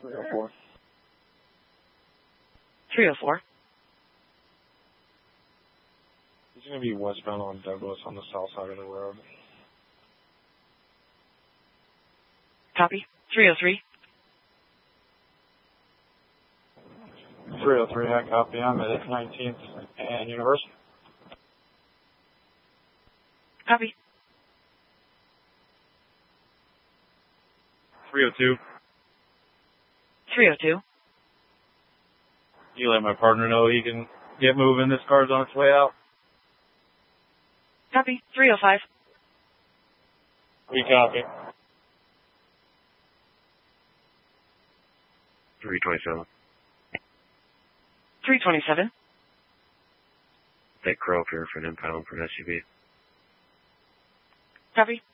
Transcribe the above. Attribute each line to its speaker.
Speaker 1: 304.
Speaker 2: 304.
Speaker 1: He's going to be westbound on Douglas on the south side of the road.
Speaker 2: Copy. 303.
Speaker 1: 303, I copy. I'm at 19th and University.
Speaker 2: Copy.
Speaker 1: 302.
Speaker 2: 302.
Speaker 1: You let my partner know he can get moving. This car's on its way out.
Speaker 2: Copy. 305.
Speaker 1: We copy.
Speaker 3: 327.
Speaker 2: 327.
Speaker 3: Take Crow up here for an impound for an SUV.
Speaker 2: Copy.